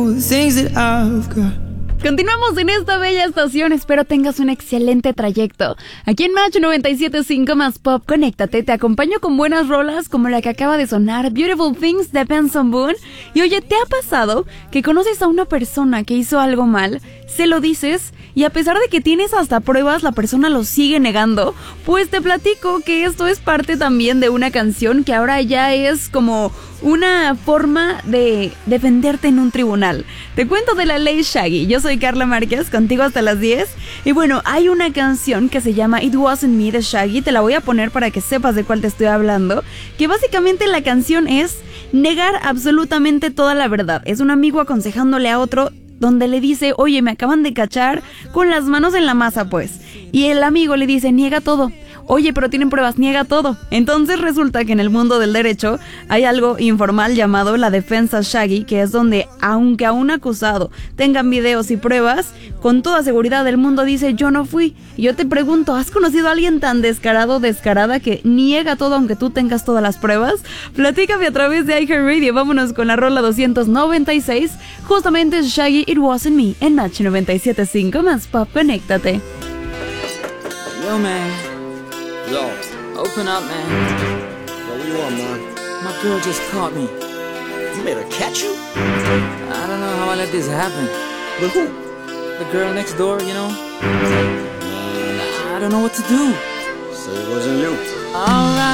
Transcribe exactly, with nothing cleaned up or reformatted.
things that I've got. Continuamos en esta bella estación, espero tengas un excelente trayecto. Aquí en Match noventa y siete punto cinco más Pop, conéctate, te acompaño con buenas rolas como la que acaba de sonar, Beautiful Things de Benson Boone. Y oye, ¿te ha pasado que conoces a una persona que hizo algo mal, se lo dices y a pesar de que tienes hasta pruebas, la persona lo sigue negando? Pues te platico que esto es parte también de una canción que ahora ya es como una forma de defenderte en un tribunal. Te cuento de la ley Shaggy. Yo soy Carla Márquez, contigo hasta las diez. Y bueno, hay una canción que se llama It Wasn't Me de Shaggy. Te la voy a poner para que sepas de cuál te estoy hablando. Que básicamente la canción es negar absolutamente toda la verdad. Es un amigo aconsejándole a otro, donde le dice, oye, me acaban de cachar con las manos en la masa, pues. Y el amigo le dice, niega todo. Oye, pero tienen pruebas, niega todo. Entonces resulta que en el mundo del derecho hay algo informal llamado la defensa Shaggy, que es donde, aunque a un acusado tengan videos y pruebas, con toda seguridad el mundo dice, yo no fui. Y yo te pregunto, ¿has conocido a alguien tan descarado o descarada que niega todo aunque tú tengas todas las pruebas? Platícame a través de iHeartRadio. Vámonos con la rola doscientos noventa y seis. Justamente Shaggy, It Wasn't Me, en Match noventa y siete punto cinco más Pop, conéctate. Yo, man. Yo, Open up, man. yo, what you want, man? My girl just caught me. You made her catch you? I don't know how I let this happen. With who? The girl next door, you know? I don't know what to do. So it wasn't you. Alright.